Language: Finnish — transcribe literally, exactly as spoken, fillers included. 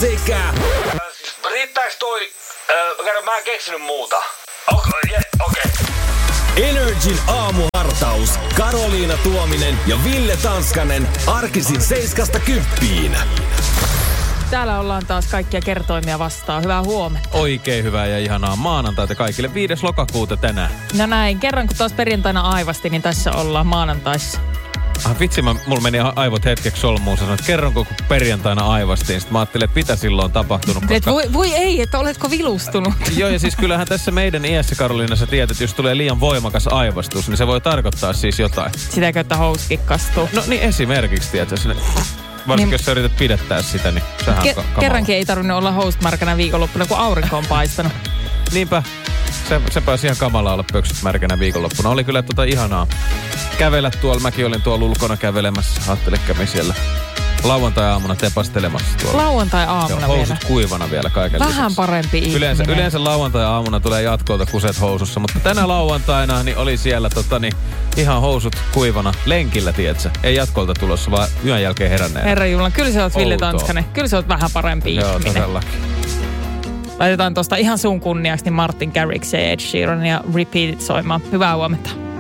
sekä... Riittääks toi... Äh, mä en keksinyt muuta. Okei, okay, yeah, okei. Okay. Energin aamuhartaus. Karoliina Tuominen ja Ville Tanskanen. Arkisin seiskasta kymppiin. Täällä ollaan taas kaikkia kertoimia vastaan. Hyvää huomenta. Oikein hyvää ja ihanaa maanantaita kaikille. viides lokakuuta tänään. No näin. Kerran kun taas perjantaina aivasti, niin tässä ollaan maanantaissa. Ah, vitsi, mä, mulla meni aivot hetkeksi solmuun. Sanoin, että kerran kun perjantaina aivastiin. Sitten mä ajattelin, että mitä silloin on tapahtunut. Koska... Et voi, voi ei, että oletko vilustunut? Joo, ja siis kyllähän tässä meidän iässä, Karoliina, sä tiedät, että jos tulee liian voimakas aivastus, niin se voi tarkoittaa siis jotain. Sitäkö, että housut kastuu? No niin esimerkiksi, tiedätkö. Varsinkin niin, jos sä yrität pidättää sitä, niin sehän ke- on ka- Kerrankin ei tarvinnut olla host-märkänä viikonloppuna, kun aurinko on paistanut. Niinpä. Se, se pääsi ihan kamalaa olla pöksyt märkänä viikonloppuna. Oli kyllä tota ihanaa kävellä tuolla. Mäkin olin tuolla ulkona kävelemässä. Ajattelin, kävin siellä lauantai-aamuna tepastelemassa tuolla. Lauantai-aamuna Joo, housut vielä. kuivana vielä kaiken Vähän lisäksi. parempi ihminen. Yleensä, yleensä lauantai-aamuna tulee jatkolta kuset housussa, mutta tänä lauantaina niin oli siellä tota, niin, ihan housut kuivana lenkillä, tietsä. Ei jatkolta tulossa, vaan yön jälkeen heränneen. Herra Jumala, kyllä sä oot Ville Tanskanen. Kyllä sä oot vähän parempi Joo, ihminen. todellakin. Laitetaan tosta ihan sun kunniaksi niin Martin Garrix ja Ed Sheeran ja Repeat It soimaan. Hyvää huomenta.